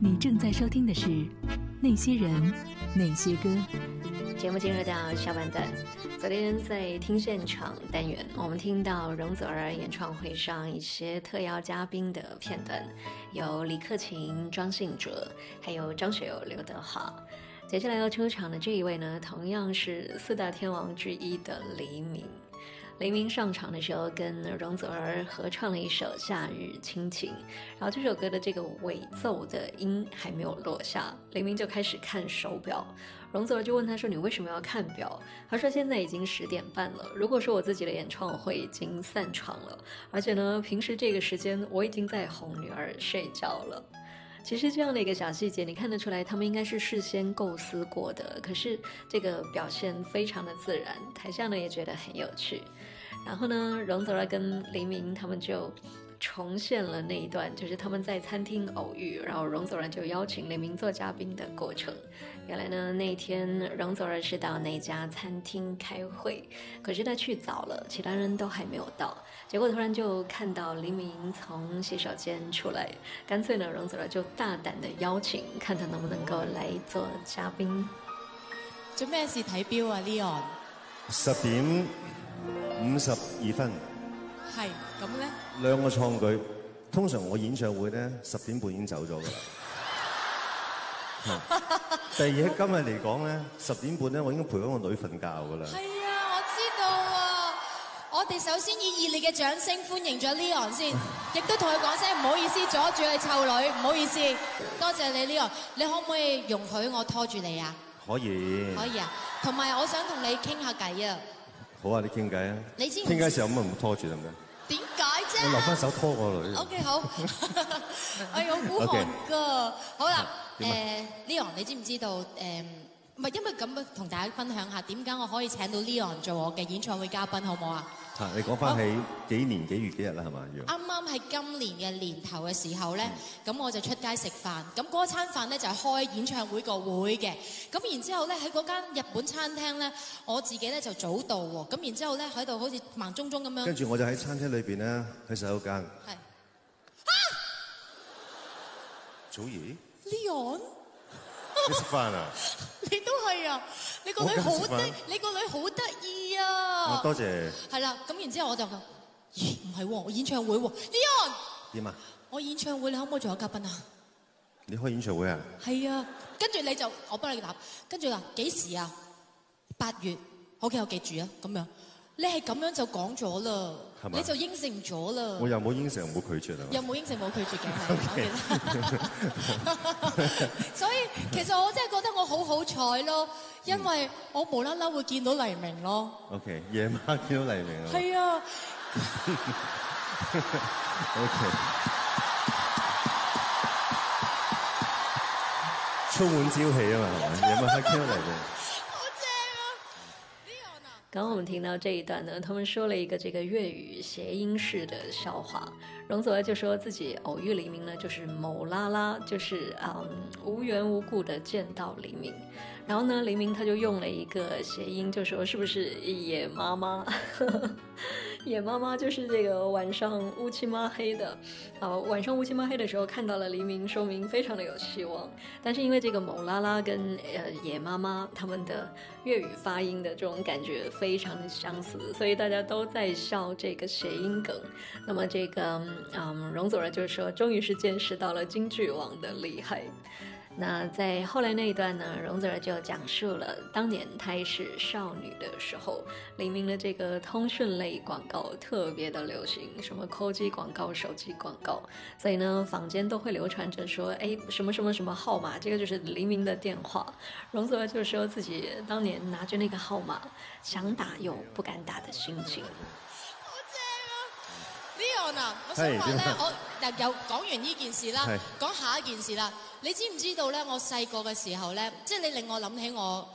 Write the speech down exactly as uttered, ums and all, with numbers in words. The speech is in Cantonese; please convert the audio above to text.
你正在收听的是《那些人，那些歌》。 节目进入到下半段。昨天在听现场单元，我们听到容祖儿演唱会上一些特邀嘉宾的片段，有李克勤、庄信哲，还有张学友、刘德华。接下来要出场的这一位呢，同样是四大天王之一的黎明。黎明上场的时候跟容祖儿合唱了一首《夏日亲情》，然后这首歌的这个尾奏的音还没有落下，黎明就开始看手表。容祖儿就问他说，你为什么要看表？他说现在已经十点半了，如果说我自己的演唱会已经散场了，而且呢平时这个时间我已经在哄女儿睡觉了。其实这样的一个小细节你看得出来，他们应该是事先构思过的，可是这个表现非常的自然，台下呢也觉得很有趣。然后呢，容祖儿跟黎明他们就重现了那一段，就是他们在餐厅偶遇，然后容祖儿就邀请黎明做嘉宾的过程。原来呢，那天容祖儿是到那家餐厅开会，可是他去早了，其他人都还没有到，结果突然就看到黎明从洗手间出来，干脆呢，容祖儿就大胆的邀请，看他能不能够来做嘉宾。 做咩事睇表啊 ，Leon？ 十點五十二分。 係咁咧？ 兩個創舉，通常我演唱會咧十點半已經走咗㗎啦。第二喺今日嚟講咧，十點半咧我已經陪咗個女瞓覺㗎啦。 係啊，我知道啊。我哋首先以熱烈嘅掌聲歡迎咗 Leon 先，亦都同佢講聲唔好意思，阻住你湊女，唔好意思。多謝你 Leon， 你可唔可以容許我拖住你啊？ 可以。 可以啊，同埋我想同你傾下偈啊。 好啊，你傾偈啊。你知唔知？傾偈時候咁咪唔拖住得唔得？ 點解啫？ 我留翻手拖個女。 OK 好，哎我孤寒㗎。好啦，誒 Leon 你知唔知道誒？唔係因為咁樣同大家分享下點解我可以請到 Leon 做我嘅演唱會嘉賓，好唔好啊？ 嚇！你講翻起幾年幾月幾日啦，係嘛？ 啱啱喺今年嘅年頭嘅時候咧，咁、嗯、我就出街食飯，咁嗰餐飯咧就係開演唱會個會嘅，咁然之後咧喺嗰間日本餐廳咧，我自己咧就早到喎，咁然之後咧喺度好似盲中中咁樣。 跟住我就喺餐廳裏邊咧，喺洗手間。係。啊！祖兒 Leon。 你食飯啊？ 你都係啊！你個女好得，你個女好得意啊！ 多謝。係啦，咁然之後我就講，咦唔係喎，我演唱會喎 ，Leon。點啊？我演唱會你可唔可以做我嘉賓啊？ 你開演唱會啊？係啊，跟住你就我幫你答，跟住話幾時啊？八月 ，OK 我記住啊，咁樣。你係咁樣就講咗啦，你就應承咗啦。 我又冇應承，冇拒絕啊。 又冇應承，冇拒絕嘅，所以其實我真係覺得我好好彩咯，因為我無啦啦會見到黎明咯。 OK， 夜晚見到黎明啊。 係啊。 OK， 充滿朝氣啊嘛，係咪？夜晚黑見到黎明。 剛剛我們聽到這一段呢，他們說了一個這個粵語諧音式的笑話。容祖兒就說自己偶遇黎明呢，就是某啦啦，就是嗯無緣無故的見到黎明。然後呢，黎明他就用了一個諧音，就說是不是野媽媽？野媽媽就是這個晚上烏漆抹黑的，呃，晚上烏漆抹黑的時候看到了黎明，說明非常的有希望。但是因為這個某啦啦跟呃野媽媽他們的粵語發音的這種感覺非常的相似，所以大家都在笑這個諧音梗。那麼這個嗯，容祖兒就說，終於是見識到了京劇王的厲害。那在後來那一段呢，容祖兒就講述了當年她還是少女的時候，黎明的這個通訊類廣告特別的流行，什麼科技廣告、手機廣告，所以呢坊間都會流傳着說，哎，什麼什麼什麼號碼，這個就是黎明的電話。容祖兒就說自己當年拿着那個號碼，想打又不敢打的心情。 Leon 啊，我想話咧，我又講完呢件事啦，講下一件事啦。你知唔知道咧？我細個嘅時候咧，即係你令我諗起我